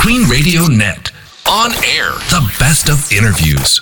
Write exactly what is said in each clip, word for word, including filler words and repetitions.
Queen Radio Net. On air, the best of interviews.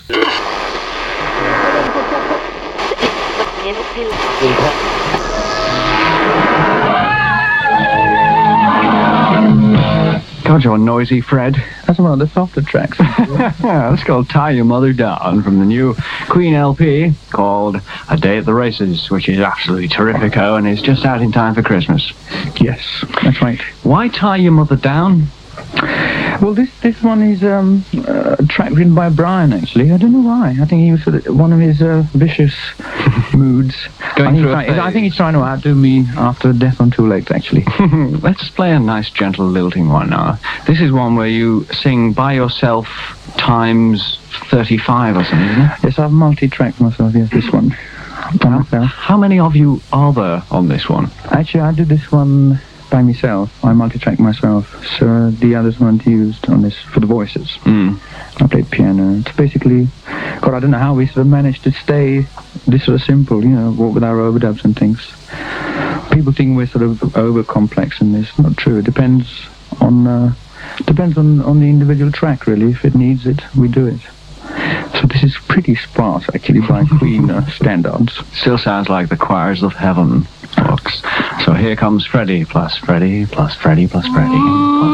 God, you're noisy, Fred. That's one of the softer tracks. That's called Tie Your Mother Down from the new Queen L P called A Day at the Races, which is absolutely terrifico and is just out in time for Christmas. Yes, that's right. Why Tie Your Mother Down? Well, this this one is um, uh, a track written by Brian, actually. I don't know why. I think he was sort of one of his uh, vicious moods. Going I think, through a he's trying, I phase. think he's trying to outdo me after Death on Two Legs, actually. Let's play a nice, gentle, lilting one now. This is one where you sing by yourself times thirty-five or something, isn't it? Yes, I've multi-tracked myself, yes, this one. By myself. How many of you are there on this one? Actually, I did this one by myself. I multi-tracked myself. So the others weren't used on this for the voices. Mm. I played piano. It's basically, God, I don't know how we sort of managed to stay this sort of simple, you know, with our overdubs and things. People think we're sort of over complex, and it's not true. It depends on uh, depends on, on the individual track, really. If it needs it, we do it. So this is pretty sparse, actually, by Queen uh, standards. Still sounds like the choirs of heaven, folks. So here comes Freddie plus Freddie plus Freddie plus Freddie plus